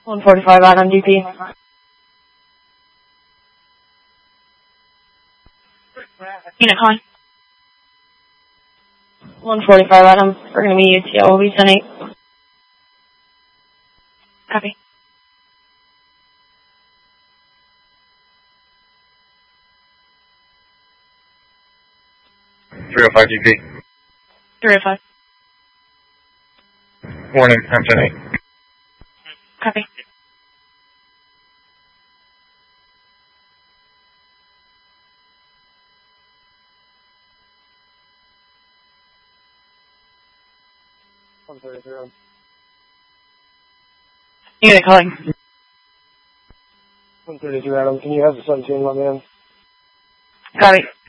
145 Adam DP. Unit calling. 145 Adam. We're going to be UTL. We'll be sending. Copy. .305 DP. 305. Warning, Hampton 8. Copy. Unit calling. 132 Adam, can you have the 17, my man? Copy.